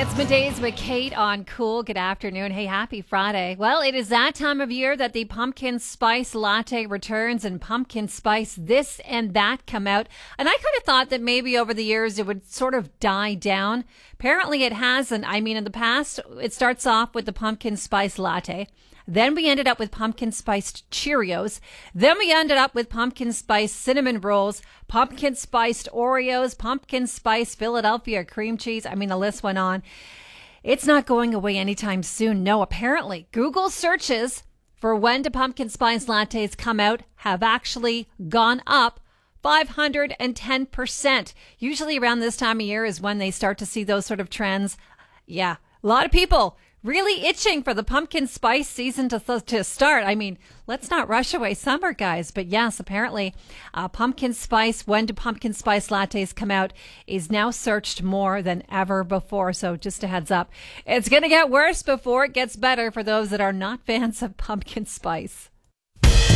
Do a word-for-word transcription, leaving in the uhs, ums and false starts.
It's Middays with Kate on Cool. Good afternoon. Hey, happy Friday. Well, it is that time of year that the pumpkin spice latte returns and pumpkin spice this and that come out. And I kind of thought that maybe over the years it would sort of die down. Apparently it hasn't. I mean, in the past, it starts off with the pumpkin spice latte. Then we ended up with pumpkin spiced Cheerios. Then we ended up with pumpkin spiced cinnamon rolls, pumpkin spiced Oreos, pumpkin spiced Philadelphia cream cheese. I mean, the list went on. It's not going away anytime soon. No, apparently Google searches for when do pumpkin spice lattes come out have actually gone up five hundred ten percent. Usually around this time of year is when they start to see those sort of trends. Yeah, a lot of people really itching for the pumpkin spice season to th- to start. I mean, let's not rush away summer, guys. But yes, apparently uh, pumpkin spice, when do pumpkin spice lattes come out, is now searched more than ever before. So just a heads up, it's going to get worse before it gets better for those that are not fans of pumpkin spice.